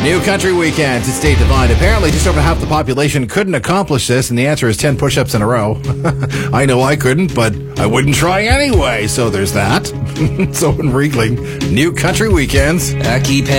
New Country Weekend to State Divine. Apparently, just over half the population couldn't accomplish this, and the answer is 10 push-ups in a row. I know I couldn't, but I wouldn't try anyway, so there's that. So in Riegling, New Country Weekends. Keep